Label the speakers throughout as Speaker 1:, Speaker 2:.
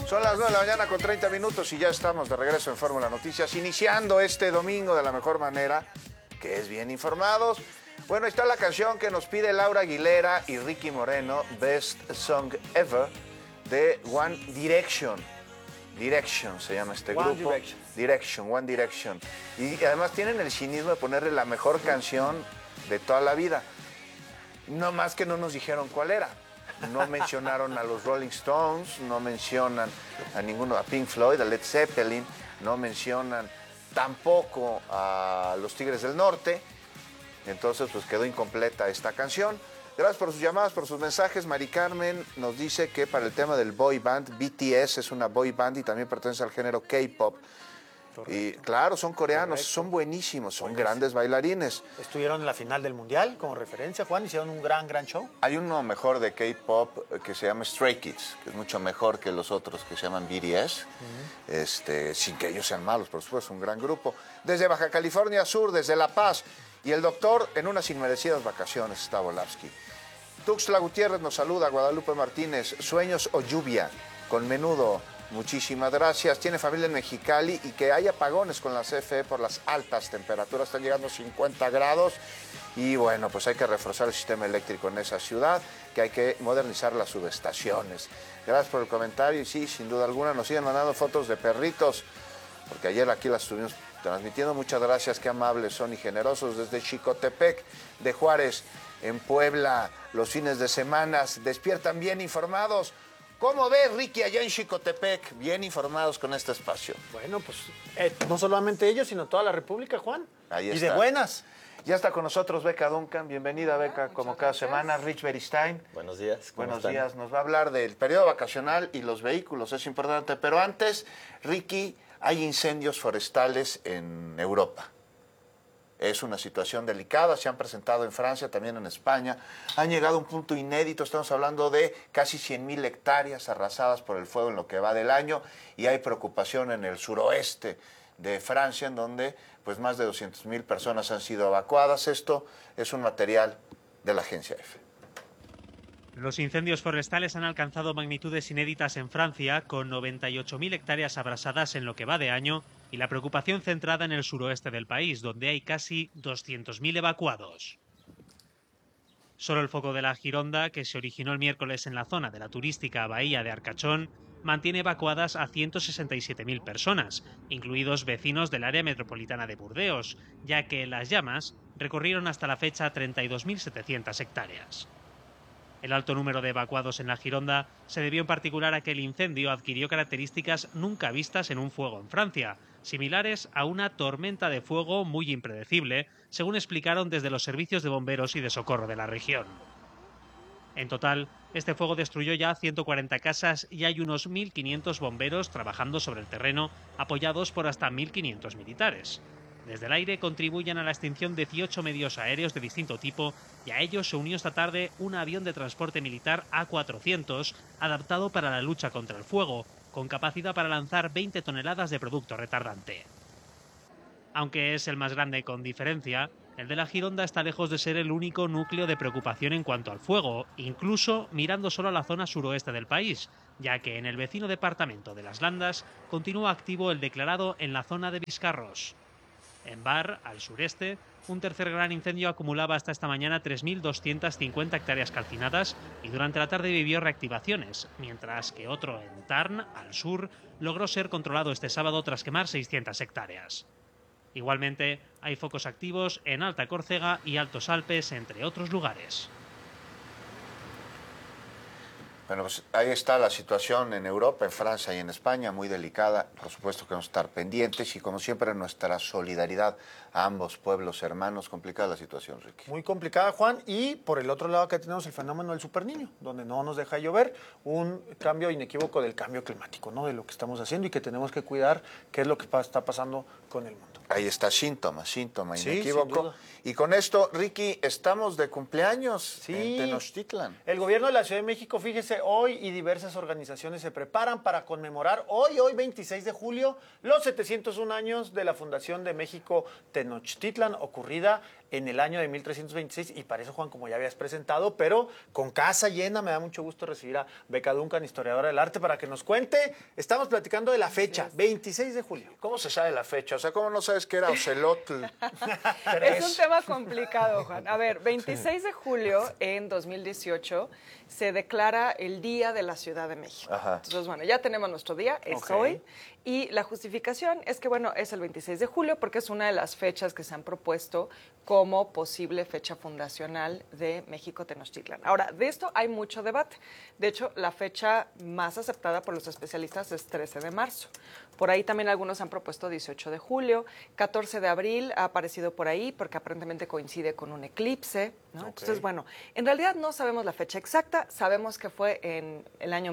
Speaker 1: Son las 9 de la mañana con 30 minutos y ya estamos de regreso en Fórmula Noticias, iniciando este domingo de la mejor manera, que es bien informados. Bueno, está la canción que nos pide Laura Aguilera y Ricky Moreno, Best Song Ever, de One Direction. Direction se llama este grupo. One Direction. Y además tienen el cinismo de ponerle la mejor canción de toda la vida. No más que no nos dijeron cuál era. No mencionaron a los Rolling Stones, no mencionan a Pink Floyd, a Led Zeppelin, no mencionan tampoco a los Tigres del Norte. Entonces, pues quedó incompleta esta canción. Gracias por sus llamadas, por sus mensajes. Mari Carmen nos dice que para el tema del boy band, BTS es una boy band y también pertenece al género K-pop. Y claro, son coreanos, son buenísimos, son grandes bailarines.
Speaker 2: Estuvieron en la final del Mundial como referencia, Juan, hicieron un gran show.
Speaker 1: Hay uno mejor de K-pop que se llama Stray Kids, que es mucho mejor que los otros que se llaman BTS, sin que ellos sean malos, por supuesto, un gran grupo. Desde Baja California Sur, desde La Paz, y el doctor en unas inmerecidas vacaciones, está Volavsky. Tuxtla Gutiérrez nos saluda, Guadalupe Martínez, Sueños o Lluvia, con Menudo. Muchísimas gracias. Tiene familia en Mexicali y que hay apagones con la CFE por las altas temperaturas. Están llegando a 50 grados y bueno, pues hay que reforzar el sistema eléctrico en esa ciudad, que hay que modernizar las subestaciones. Gracias por el comentario y sí, sin duda alguna nos siguen mandando fotos de perritos, porque ayer aquí las estuvimos transmitiendo. Muchas gracias, qué amables son y generosos. Desde Xicotepec de Juárez, en Puebla, los fines de semana despiertan bien informados. ¿Cómo ves, Ricky, allá en Xicotepec? Bien informados con este espacio.
Speaker 2: Bueno, pues no solamente ellos, sino toda la República, Juan.
Speaker 1: Ahí está.
Speaker 2: Y de buenas.
Speaker 1: Ya está con nosotros Beca Duncan. Bienvenida, Beca, como cada semana. Rich Beristain.
Speaker 3: Buenos días.
Speaker 1: Buenos días. Nos va a hablar del periodo vacacional y los vehículos, es importante. Pero antes, Ricky, hay incendios forestales en Europa. Es una situación delicada, se han presentado en Francia, también en España. Han llegado a un punto inédito, estamos hablando de casi 100,000 hectáreas arrasadas por el fuego en lo que va del año, y hay preocupación en el suroeste de Francia, en donde pues más de 200,000 personas han sido evacuadas. Esto es un material de la agencia EFE.
Speaker 4: Los incendios forestales han alcanzado magnitudes inéditas en Francia, con 98,000 hectáreas abrasadas en lo que va de año, y la preocupación centrada en el suroeste del país, donde hay casi 200,000 evacuados. Solo el foco de la Gironda, que se originó el miércoles en la zona de la turística bahía de Arcachón, mantiene evacuadas a 167,000 personas, incluidos vecinos del área metropolitana de Burdeos, ya que las llamas recorrieron hasta la fecha 32,700 hectáreas. El alto número de evacuados en la Gironda se debió en particular a que el incendio adquirió características nunca vistas en un fuego en Francia, similares a una tormenta de fuego muy impredecible, según explicaron desde los servicios de bomberos y de socorro de la región. En total, este fuego destruyó ya 140 casas y hay unos 1.500 bomberos trabajando sobre el terreno, apoyados por hasta 1.500 militares. Desde el aire contribuyen a la extinción 18 medios aéreos de distinto tipo, y a ellos se unió esta tarde un avión de transporte militar A400 adaptado para la lucha contra el fuego, con capacidad para lanzar 20 toneladas de producto retardante. Aunque es el más grande con diferencia, el de la Gironda está lejos de ser el único núcleo de preocupación en cuanto al fuego, incluso mirando solo a la zona suroeste del país, ya que en el vecino departamento de Las Landas continúa activo el declarado en la zona de Biscarrosse. En Bar, al sureste, un tercer gran incendio acumulaba hasta esta mañana 3.250 hectáreas calcinadas y durante la tarde vivió reactivaciones, mientras que otro en Tarn, al sur, logró ser controlado este sábado tras quemar 600 hectáreas. Igualmente, hay focos activos en Alta Córcega y Altos Alpes, entre otros lugares.
Speaker 1: Bueno, pues ahí está la situación en Europa, en Francia y en España, muy delicada. Por supuesto que vamos a estar pendientes y, como siempre, nuestra solidaridad a ambos pueblos hermanos. Complicada la situación, Ricky.
Speaker 2: Muy complicada, Juan. Y por el otro lado que tenemos el fenómeno del superniño, donde no nos deja llover, un cambio inequívoco del cambio climático, ¿no? De lo que estamos haciendo y que tenemos que cuidar qué es lo que está pasando con el mundo.
Speaker 1: Ahí está, síntoma,
Speaker 2: Sí,
Speaker 1: inequívoco.
Speaker 2: sin duda.
Speaker 1: Y con esto, Ricky, estamos de cumpleaños
Speaker 2: Sí.
Speaker 1: en Tenochtitlan.
Speaker 2: El gobierno de la Ciudad de México, fíjese, hoy y diversas organizaciones se preparan para conmemorar hoy 26 de julio, los 701 años de la fundación de México Tenochtitlan, ocurrida en el año de 1326. Y para eso, Juan, como ya habías presentado, pero con casa llena, me da mucho gusto recibir a Beca Duncan, historiadora del arte, para que nos cuente. Estamos platicando de la fecha, 26 de julio.
Speaker 1: ¿Cómo se sabe la fecha? O sea, ¿cómo no sabes que era Ocelotl?
Speaker 3: Es un tema complicado, Juan. A ver, 26 de julio en 2018 se declara el Día de la Ciudad de México.
Speaker 1: Ajá.
Speaker 3: Entonces, bueno, ya tenemos nuestro día, es
Speaker 2: Ok.
Speaker 3: hoy. Y la justificación es que, bueno, es el 26 de julio porque es una de las fechas que se han propuesto como posible fecha fundacional de México Tenochtitlan. Ahora, de esto hay mucho debate. De hecho, la fecha más aceptada por los especialistas es 13 de marzo. Por ahí también algunos han propuesto 18 de julio, 14 de abril ha aparecido por ahí porque aparentemente coincide con un eclipse, ¿no? Entonces, bueno, en realidad no sabemos la fecha exacta, sabemos que fue en el año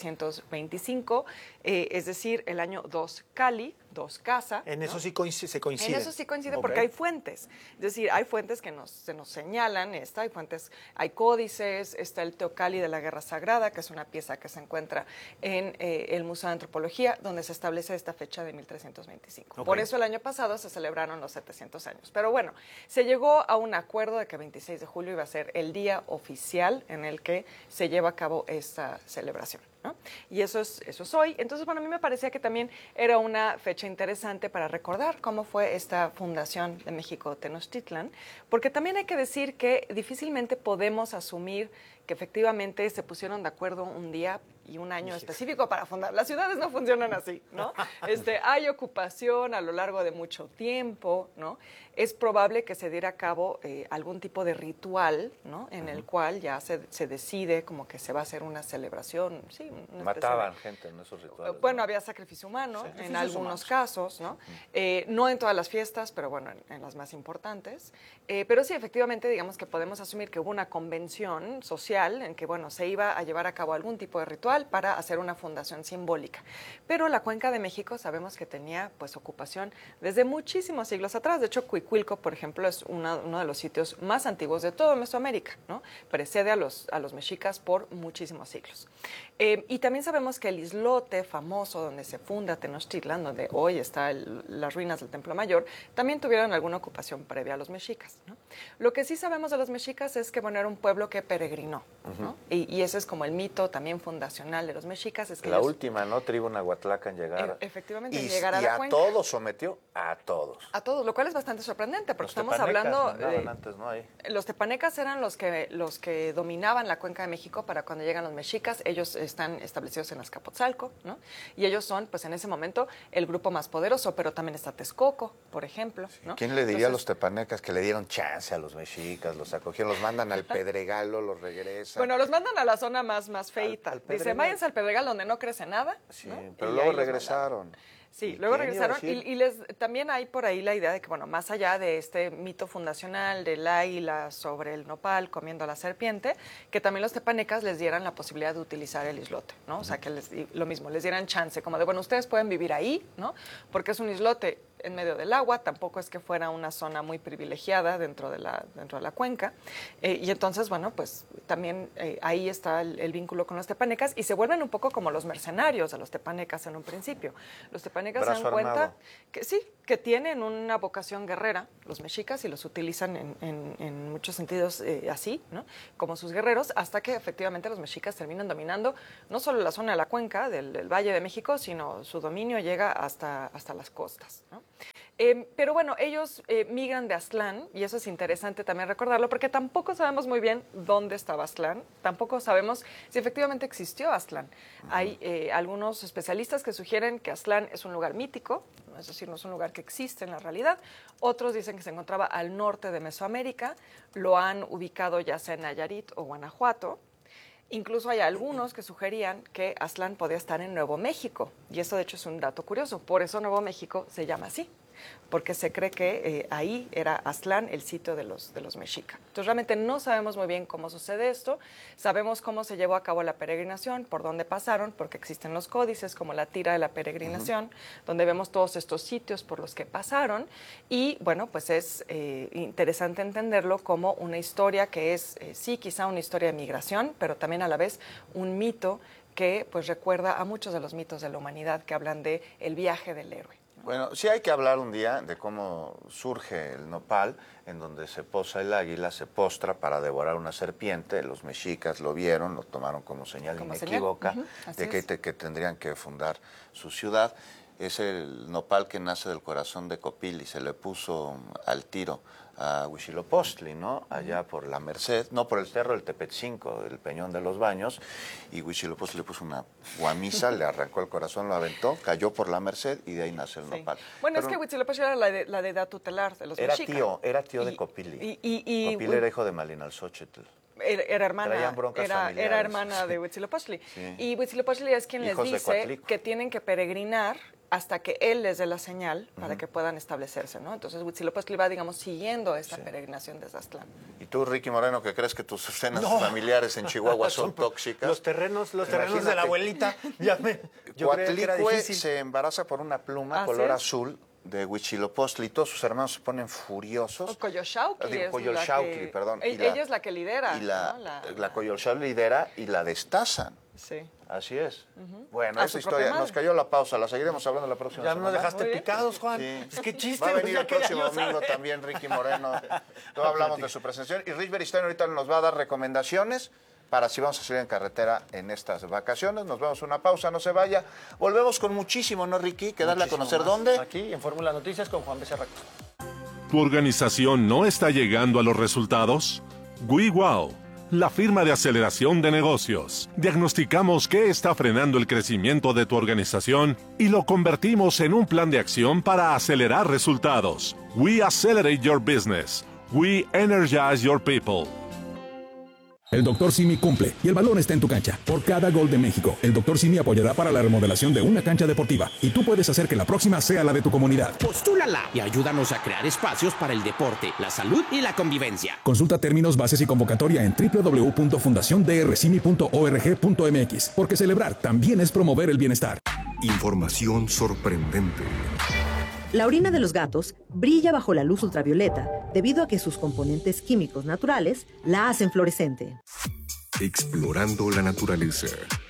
Speaker 3: 1325, es decir, el año 2 Cali, 2 Casa.
Speaker 2: En eso
Speaker 3: ¿no?
Speaker 2: sí se coincide.
Speaker 3: En eso sí coincide
Speaker 2: Ok.
Speaker 3: porque hay fuentes. Es decir, hay fuentes que se nos señalan, hay fuentes, hay códices, está el Teocalli de la Guerra Sagrada, que es una pieza que se encuentra en el Museo de Antropología, donde se establece esta fecha de 1325.
Speaker 2: Ok.
Speaker 3: Por eso el año pasado se celebraron los 700 años. Pero bueno, se llegó a un acuerdo de que 26 de julio iba a ser el día oficial en el que se lleva a cabo esta celebración, ¿no? Y eso es hoy. Entonces, bueno, a mí me parecía que también era una fecha interesante para recordar cómo fue esta fundación de México Tenochtitlan, porque también hay que decir que difícilmente podemos asumir que efectivamente se pusieron de acuerdo un día y un año específico para fundar. Las ciudades no funcionan así, ¿no? Hay ocupación a lo largo de mucho tiempo, ¿no? Es probable que se diera a cabo algún tipo de ritual, ¿no? En el cual ya se decide como que se va a hacer una celebración, sí. Una especie de-
Speaker 5: Mataban gente en esos rituales.
Speaker 3: Bueno,
Speaker 5: ¿no?
Speaker 3: había sacrificio humano en
Speaker 2: Sacrificios
Speaker 3: algunos
Speaker 2: humanos.
Speaker 3: casos, ¿no? No en todas las fiestas, pero bueno, en las más importantes. Pero sí, efectivamente, digamos que podemos asumir que hubo una convención social en que, bueno, se iba a llevar a cabo algún tipo de ritual para hacer una fundación simbólica. Pero la Cuenca de México sabemos que tenía, pues, ocupación desde muchísimos siglos atrás. De hecho, Cuicuilco, por ejemplo, es uno de los sitios más antiguos de toda Mesoamérica, ¿no? Precede a los mexicas por muchísimos siglos. Y también sabemos que el islote famoso donde se funda Tenochtitlan, donde hoy están las ruinas del Templo Mayor, también tuvieron alguna ocupación previa a los mexicas, ¿no? Lo que sí sabemos de los mexicas es que, bueno, era un pueblo que peregrinó, ¿no? Y ese es como el mito también fundacional de los mexicas. Es que
Speaker 5: La
Speaker 3: ellos,
Speaker 5: última, ¿no? Tribu Nahuatlacan llegar.
Speaker 3: efectivamente,
Speaker 1: Y,
Speaker 3: llegar a
Speaker 1: y
Speaker 3: la
Speaker 1: a
Speaker 3: cuenca.
Speaker 1: todos sometió, a todos.
Speaker 3: A todos, lo cual es bastante sorprendente, porque
Speaker 5: Los
Speaker 3: estamos
Speaker 5: tepanecas
Speaker 3: hablando
Speaker 5: mandaban antes, ¿no? Ahí.
Speaker 3: los tepanecas eran los que dominaban la Cuenca de México para cuando llegan los mexicas. Ellos están establecidos en Azcapotzalco, ¿no? Y ellos son, pues en ese momento, el grupo más poderoso, pero también está Texcoco, por ejemplo, ¿no?
Speaker 1: ¿Quién le diría a los
Speaker 3: Entonces,
Speaker 1: tepanecas que le dieron chance a los mexicas, los acogieron, los mandan al Pedregalo, los regresan?
Speaker 3: bueno, los mandan a la zona más feita.
Speaker 1: al
Speaker 3: Dicen,
Speaker 1: Pedregal.
Speaker 3: váyanse al Pedregal donde no crece nada.
Speaker 1: Sí,
Speaker 3: ¿no?
Speaker 1: pero
Speaker 3: Y
Speaker 1: luego
Speaker 3: ahí los
Speaker 1: regresaron.
Speaker 3: Sí,
Speaker 1: ¿Y
Speaker 3: luego
Speaker 1: quién iba a
Speaker 3: regresaron
Speaker 1: decir?
Speaker 3: y también hay por ahí la idea de que, bueno, más allá de este mito fundacional del águila sobre el nopal comiendo a la serpiente, que también los tepanecas les dieran la posibilidad de utilizar el islote, ¿no? O sea, que lo mismo, les dieran chance, como de, bueno, ustedes pueden vivir ahí, ¿no? Porque es un islote en medio del agua, tampoco es que fuera una zona muy privilegiada dentro de la cuenca. Y entonces, bueno, pues también ahí está el vínculo con los tepanecas y se vuelven un poco como los mercenarios de los tepanecas en un principio. Los tepanecas se
Speaker 5: Brazo
Speaker 3: dan cuenta
Speaker 5: armado.
Speaker 3: que sí, que tienen una vocación guerrera, los mexicas, y los utilizan en muchos sentidos así, ¿no? Como sus guerreros, hasta que efectivamente los mexicas terminan dominando no solo la zona de la cuenca del Valle de México, sino su dominio llega hasta las costas, ¿no? Pero bueno, ellos migran de Aztlán, y eso es interesante también recordarlo, porque tampoco sabemos muy bien dónde estaba Aztlán, tampoco sabemos si efectivamente existió Aztlán. Hay algunos especialistas que sugieren que Aztlán es un lugar mítico, es decir, no es un lugar que existe en la realidad. Otros dicen que se encontraba al norte de Mesoamérica, lo han ubicado ya sea en Nayarit o Guanajuato. Incluso hay algunos que sugerían que Aztlán podía estar en Nuevo México, y eso de hecho es un dato curioso, por eso Nuevo México se llama así. porque se cree que ahí era Aztlán el sitio de los mexicas. Entonces realmente no sabemos muy bien cómo sucede esto, sabemos cómo se llevó a cabo la peregrinación, por dónde pasaron, porque existen los códices como la tira de la peregrinación, donde vemos todos estos sitios por los que pasaron, y bueno, pues es interesante entenderlo como una historia que es, sí, quizá una historia de migración, pero también a la vez un mito que pues recuerda a muchos de los mitos de la humanidad que hablan de el viaje del héroe.
Speaker 1: Bueno, sí hay que hablar un día de cómo surge el nopal, en donde se posa el águila, se postra para devorar una serpiente. Los mexicas lo vieron, lo tomaron como señal inequívoca de que tendrían que fundar su ciudad. Es el nopal que nace del corazón de Copil y se le puso al tiro a Huitzilopochtli, ¿no? Allá por la Merced, no, por el cerro del Tepetzinco, el Peñón de los Baños, y Huitzilopochtli le puso una guamisa, le arrancó el corazón, lo aventó, cayó por la Merced y de ahí nace el nopal.
Speaker 3: Bueno, pero es que Huitzilopochtli era la deidad tutelar de los mexicas.
Speaker 1: Era tío de Copili. Copili era hijo de Malinalxóchitl.
Speaker 3: Era hermana de Huitzilopochtli. Sí. Y Huitzilopochtli es quien les dice que tienen que peregrinar hasta que él les dé la señal para que puedan establecerse, ¿no? Entonces Huitzilopochtli va, digamos, siguiendo esta peregrinación desde Aztlán.
Speaker 1: ¿Y tú, Ricky Moreno, que crees que tus cenas familiares en Chihuahua son tóxicas?
Speaker 2: Los terrenos de la abuelita, yo creía que era difícil.
Speaker 1: Se embaraza por una pluma color azul de Huitzilopochtli, y todos sus hermanos se ponen furiosos.
Speaker 3: Coyolxauhqui,
Speaker 1: perdón.
Speaker 3: Ella es la que lidera.
Speaker 1: Y la Coyolxauhqui lidera y la destazan.
Speaker 3: Sí.
Speaker 1: Así es. Bueno, esa historia, nos cayó la pausa, la seguiremos hablando la próxima semana.
Speaker 2: Ya nos dejaste picados, Juan. Sí. Es que chiste.
Speaker 1: Va a venir el próximo domingo también Ricky Moreno. Todos hablamos de su presentación. Y Rich Beristain ahorita nos va a dar recomendaciones para si vamos a salir en carretera en estas vacaciones. Nos vemos una pausa, no se vaya. Volvemos con muchísimo, ¿no, Ricky? Que darle a conocer más. ¿Dónde?
Speaker 2: Aquí, en Fórmula Noticias con Juan Becerra.
Speaker 6: ¿Tu organización no está llegando a los resultados? WeWow, la firma de aceleración de negocios. Diagnosticamos qué está frenando el crecimiento de tu organización y lo convertimos en un plan de acción para acelerar resultados. We accelerate your business. We energize your people.
Speaker 7: El Dr. Simi cumple y el balón está en tu cancha. Por cada gol de México, el Dr. Simi apoyará para la remodelación de una cancha deportiva y tú puedes hacer que la próxima sea la de tu comunidad.
Speaker 8: Postúlala y ayúdanos a crear espacios para el deporte, la salud y la convivencia.
Speaker 7: Consulta términos, bases y convocatoria en www.fundaciondrsimi.org.mx, porque celebrar también es promover el bienestar.
Speaker 9: Información sorprendente.
Speaker 10: La orina de los gatos brilla bajo la luz ultravioleta debido a que sus componentes químicos naturales la hacen fluorescente.
Speaker 9: Explorando la naturaleza.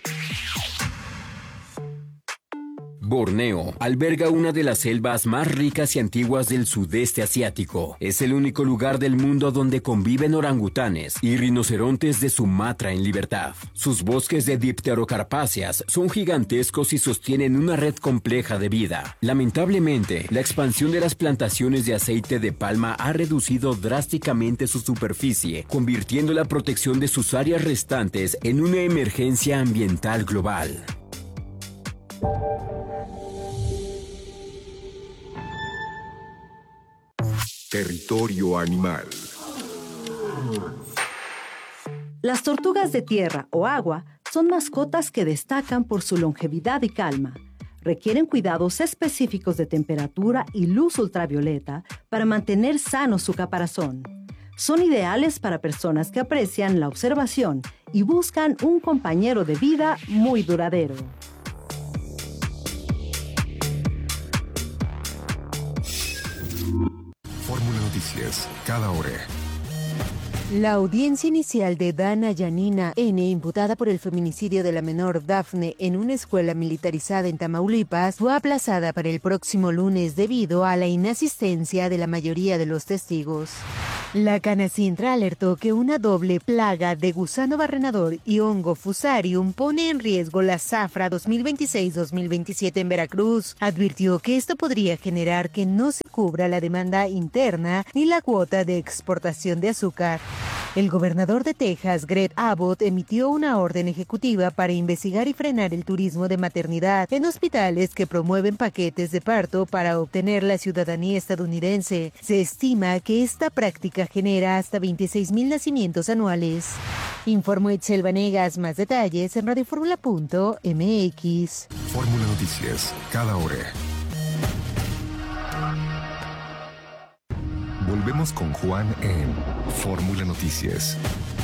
Speaker 11: Borneo alberga una de las selvas más ricas y antiguas del sudeste asiático. Es el único lugar del mundo donde conviven orangutanes y rinocerontes de Sumatra en libertad. Sus bosques de dipterocarpáceas son gigantescos y sostienen una red compleja de vida. Lamentablemente, la expansión de las plantaciones de aceite de palma ha reducido drásticamente su superficie, convirtiendo la protección de sus áreas restantes en una emergencia ambiental global.
Speaker 9: Territorio animal.
Speaker 10: Las tortugas de tierra o agua son mascotas que destacan por su longevidad y calma. Requieren cuidados específicos de temperatura y luz ultravioleta para mantener sano su caparazón. Son ideales para personas que aprecian la observación y buscan un compañero de vida muy duradero.
Speaker 9: Fórmula Noticias, cada hora.
Speaker 12: La audiencia inicial de Dana Yanina N., imputada por el feminicidio de la menor Dafne en una escuela militarizada en Tamaulipas, fue aplazada para el próximo lunes debido a la inasistencia de la mayoría de los testigos. La Canacintra alertó que una doble plaga de gusano barrenador y hongo fusarium pone en riesgo la zafra 2026-2027 en Veracruz. Advirtió que esto podría generar que no se cubra la demanda interna ni la cuota de exportación de azúcar. El gobernador de Texas, Greg Abbott, emitió una orden ejecutiva para investigar y frenar el turismo de maternidad en hospitales que promueven paquetes de parto para obtener la ciudadanía estadounidense. Se estima que esta práctica genera hasta 26,000 nacimientos anuales. Informó Itzel Vanegas. Más detalles en radioformula.mx.
Speaker 9: Fórmula Noticias, cada hora. Volvemos con Juan en Fórmula Noticias.